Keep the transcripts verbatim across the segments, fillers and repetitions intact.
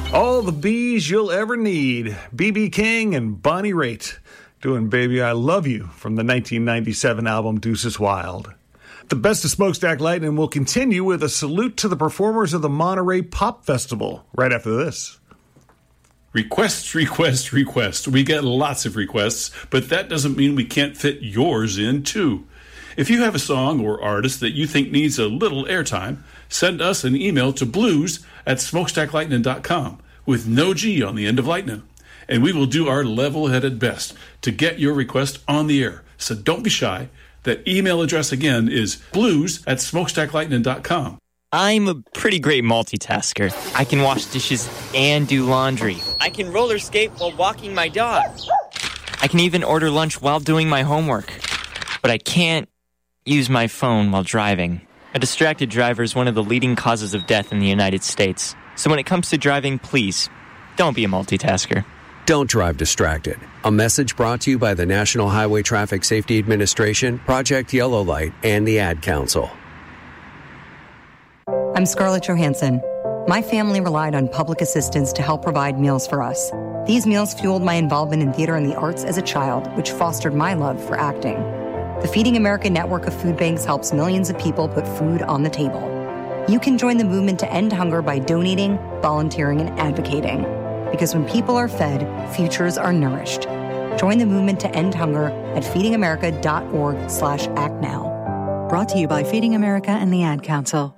All the bees you'll ever need. B B King and Bonnie Raitt doing Baby I Love You from the nineteen ninety-seven album Deuces Wild. The best of Smokestack Lightning will continue with a salute to the performers of the Monterey Pop Festival right after this. Requests, requests, requests. We get lots of requests, but that doesn't mean we can't fit yours in too. If you have a song or artist that you think needs a little airtime, send us an email to blues at smokestack lightning dot com with no G on the end of lightning, and we will do our level-headed best to get your request on the air. So don't be shy. That email address again is blues at smokestack lightning dot com. I'm a pretty great multitasker. I can wash dishes and do laundry. I can roller skate while walking my dog. I can even order lunch while doing my homework. But I can't use my phone while driving. A distracted driver is one of the leading causes of death in the United States. So when it comes to driving, please, don't be a multitasker. Don't drive distracted. A message brought to you by the National Highway Traffic Safety Administration, Project Yellow Light, and the Ad Council. I'm Scarlett Johansson. My family relied on public assistance to help provide meals for us. These meals fueled my involvement in theater and the arts as a child, which fostered my love for acting. The Feeding America network of food banks helps millions of people put food on the table. You can join the movement to end hunger by donating, volunteering, and advocating. Because when people are fed, futures are nourished. Join the movement to end hunger at feeding america dot org slash act now. Brought to you by Feeding America and the Ad Council.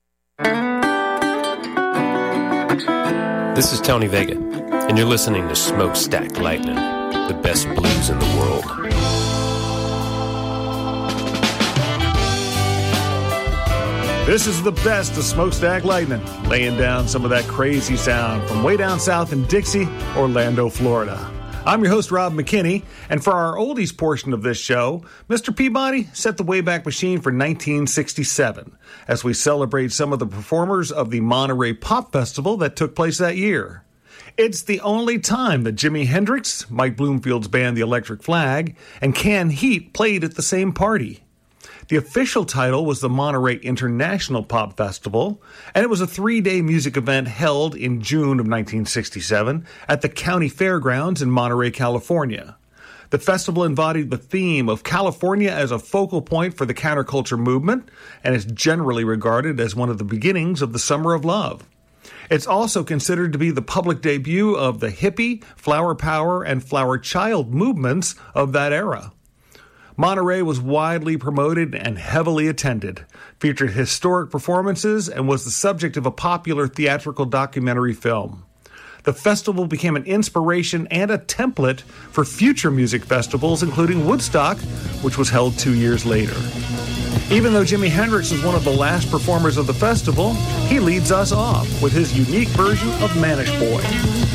This is Tony Vega, and you're listening to Smokestack Lightning, the best blues in the world. This is the best of Smokestack Lightning, laying down some of that crazy sound from way down south in Dixie, Orlando, Florida. I'm your host, Rob McKinney, and for our oldies portion of this show, Mister Peabody set the Wayback Machine for nineteen sixty-seven, as we celebrate some of the performers of the Monterey Pop Festival that took place that year. It's the only time that Jimi Hendrix, Mike Bloomfield's band The Electric Flag, and Canned Heat played at the same party. The official title was the Monterey International Pop Festival, and it was a three-day music event held in June of nineteen sixty-seven at the County Fairgrounds in Monterey, California. The festival embodied the theme of California as a focal point for the counterculture movement, and is generally regarded as one of the beginnings of the Summer of Love. It's also considered to be the public debut of the hippie, flower power, and flower child movements of that era. Monterey was widely promoted and heavily attended, featured historic performances, and was the subject of a popular theatrical documentary film. The festival became an inspiration and a template for future music festivals, including Woodstock, which was held two years later. Even though Jimi Hendrix was one of the last performers of the festival, he leads us off with his unique version of Mannish Boy.